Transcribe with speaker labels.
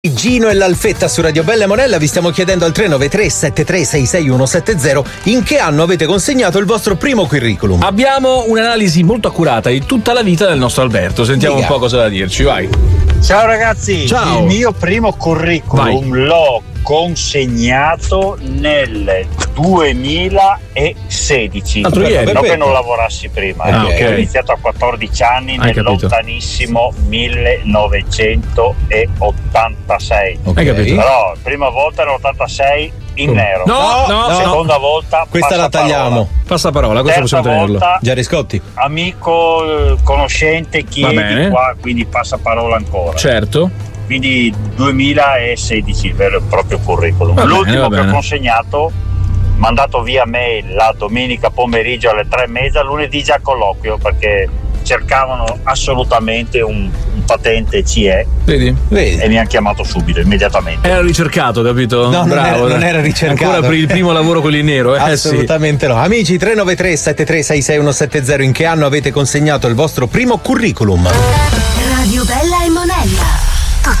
Speaker 1: Gino e l'Alfetta su Radio Bella e Monella, vi stiamo chiedendo al 393 7366170 in che anno avete consegnato il vostro primo curriculum.
Speaker 2: Abbiamo un'analisi molto accurata di tutta la vita del nostro Alberto, sentiamo un po' cosa da dirci, vai.
Speaker 3: Ciao ragazzi,
Speaker 2: ciao.
Speaker 3: Il mio primo curriculum l'ho consegnato nel 2016.
Speaker 2: L'altro ieri.
Speaker 3: Non che non lavorassi prima,
Speaker 2: okay.
Speaker 3: Ho iniziato a 14 anni
Speaker 2: Hai
Speaker 3: nel
Speaker 2: capito.
Speaker 3: lontanissimo 1986.
Speaker 2: Hai capito?
Speaker 3: Però prima volta nell'86 in nero.
Speaker 2: No.
Speaker 3: Seconda volta
Speaker 1: questa la tagliamo.
Speaker 2: Passa parola, questo
Speaker 3: Terza
Speaker 2: possiamo tenerlo.
Speaker 3: volta
Speaker 1: Giariscotti.
Speaker 3: amico, conoscente, chiedi qua, quindi passa parola ancora.
Speaker 2: Certo.
Speaker 3: Quindi 2016 il vero e proprio curriculum.
Speaker 2: Va bene,
Speaker 3: L'ultimo
Speaker 2: va
Speaker 3: che
Speaker 2: bene.
Speaker 3: ho consegnato, mandato via mail la domenica pomeriggio alle 3:30, lunedì già colloquio, perché cercavano assolutamente un patente CE.
Speaker 2: Vedi?
Speaker 3: E mi hanno chiamato subito, immediatamente.
Speaker 2: Era ricercato, capito?
Speaker 1: No,
Speaker 2: bravo.
Speaker 1: non era ricercato.
Speaker 2: Ancora per il primo lavoro quello in nero,
Speaker 1: Assolutamente no. Amici, 393 7366170, in che anno avete consegnato il vostro primo curriculum?
Speaker 4: Radio Bella e